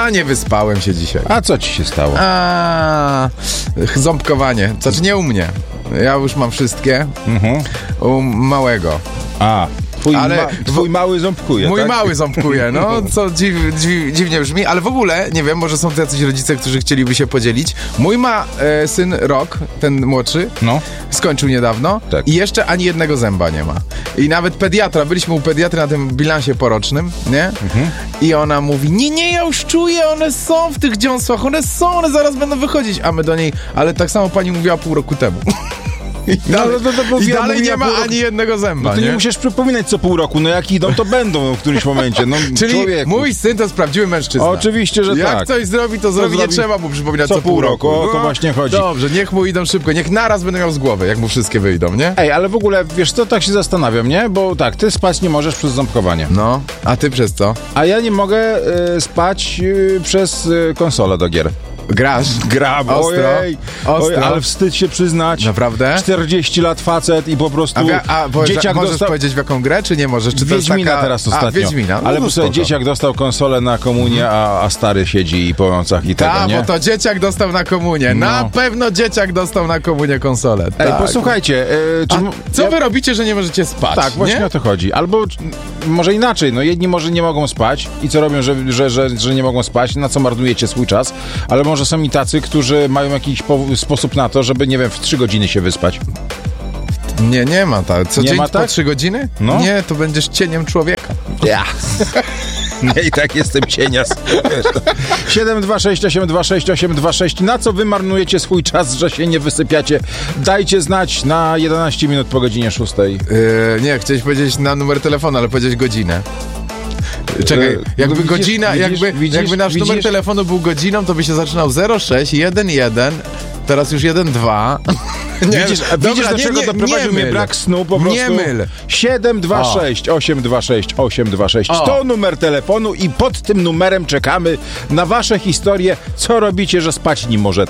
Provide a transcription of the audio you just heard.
A nie wyspałem się dzisiaj. A co ci się stało? Ząbkowanie. Znaczy nie u mnie. Ja już mam wszystkie. U małego. Twój mały ząbkuje, Mój tak? mały ząbkuje, no, co dziwnie brzmi, ale w ogóle, nie wiem, może są jacyś rodzice, którzy chcieliby się podzielić. Mój ma syn rok, ten młodszy, skończył niedawno i jeszcze ani jednego zęba nie ma. I nawet pediatra, byliśmy u pediatry na tym bilansie porocznym, nie? I ona mówi, nie, ja już czuję, one są w tych dziąsłach, one zaraz będą wychodzić. A my do niej, ale tak samo pani mówiła pół roku temu. I dalej nie ma ani jednego zęba. No to nie musisz przypominać co pół roku. No jak idą, to będą w którymś momencie. No, czyli człowieku. Mój syn to jest prawdziwy mężczyzna. Oczywiście, że tak. Jak coś zrobi, to zrobi. Nie trzeba mu przypominać co pół roku. O to właśnie chodzi. Dobrze, niech mu idą szybko. Niech naraz będę miał z głowy, jak mu wszystkie wyjdą, nie? Ej, ale w ogóle, wiesz co, tak się zastanawiam, nie? Bo tak, ty spać nie możesz przez ząbkowanie. No, a ty przez co? A ja nie mogę spać przez konsolę do gier. Gram. Ostro. Oj, ale wstyd się przyznać. Naprawdę? 40 lat facet i po prostu dzieciak możesz powiedzieć w jaką grę, czy nie możesz? Czy Wiedźmina to jest taka... teraz ostatnio. Wiedźmina. No ale po sobie dzieciak dostał konsolę na komunię, a stary siedzi i po nocach i tego, nie? Bo to dzieciak dostał na komunię. No. Na pewno dzieciak dostał na komunię konsolę. Ej, posłuchajcie. Co wy robicie, że nie możecie spać? Tak, właśnie o to chodzi. Albo może inaczej, no jedni może nie mogą spać i co robią, że nie mogą spać, na co marnujecie swój czas, ale może są i tacy, którzy mają jakiś sposób na to, żeby, nie wiem, w 3 godziny się wyspać. Nie ma tak. Co dzień tak? po 3 godziny? No. Nie, to będziesz cieniem człowieka. Ja. Nie, i tak jestem cienias. 726 826 826. Na co wy marnujecie swój czas, że się nie wysypiacie? Dajcie znać na 11 minut po godzinie 6. Nie, chciałeś powiedzieć na numer telefonu, ale powiedzieć godzinę. Czekaj, jakby godzina, jakby nasz numer telefonu był godziną, to by się zaczynał 0611, teraz już 12. Widzisz, do czego doprowadził mnie brak snu po prostu? Nie myl. 726 826 826. To numer telefonu i pod tym numerem czekamy na wasze historie, co robicie, że spać nie możecie.